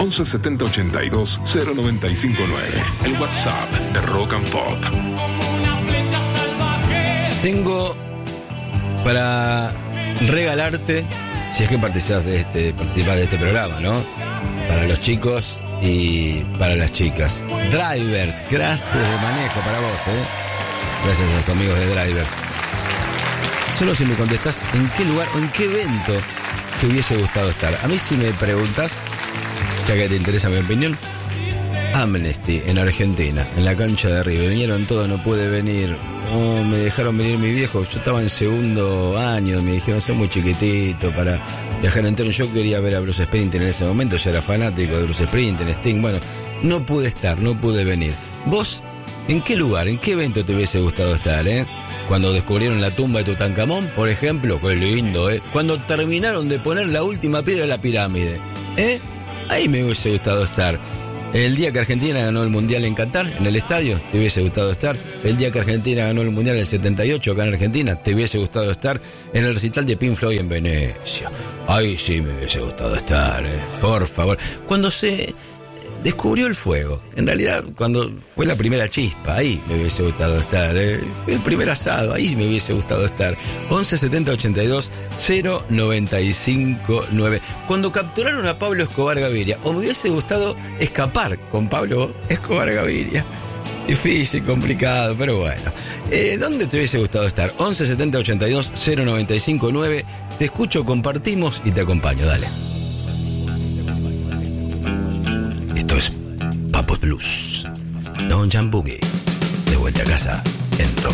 11 70 82 0959. El WhatsApp de Rock and Pop. Tengo para regalarte, si es que participás de este programa, ¿no? Para los chicos y para las chicas. Drivers, clases de manejo para vos, Gracias a los amigos de Drivers. Solo si me contestás en qué lugar o en qué evento te hubiese gustado estar. A mí, si me preguntas, ya que te interesa mi opinión, Amnesty en Argentina, en la cancha de River. Vinieron todos, no pude venir. No, me dejaron venir mi viejo. Yo estaba en segundo año, me dijeron, soy muy chiquitito para viajar entero. Yo quería ver a Bruce Springsteen en ese momento, ya era fanático de Bruce Springsteen, Sting. Bueno, no pude estar, no pude venir. ¿Vos, en qué lugar, en qué evento te hubiese gustado estar, Cuando descubrieron la tumba de Tutankamón, por ejemplo, qué lindo, Cuando terminaron de poner la última piedra de la pirámide, Ahí me hubiese gustado estar. El día que Argentina ganó el Mundial en Qatar, en el estadio, te hubiese gustado estar. El día que Argentina ganó el Mundial en el 78, acá en Argentina, te hubiese gustado estar. En el recital de Pink Floyd en Venecia. Ahí sí me hubiese gustado estar, por favor. Cuando se descubrió el fuego, en realidad, cuando fue la primera chispa, ahí me hubiese gustado estar. El primer asado, ahí me hubiese gustado estar. 11 70 82 095 9. Cuando capturaron a Pablo Escobar Gaviria, o me hubiese gustado escapar con Pablo Escobar Gaviria. Difícil, complicado, pero bueno. ¿Dónde te hubiese gustado estar? 11 70 82 095 9. Te escucho, compartimos y te acompaño. Dale. Esto es Papos Blues. Don Jan Boogie. De vuelta a casa en Rock.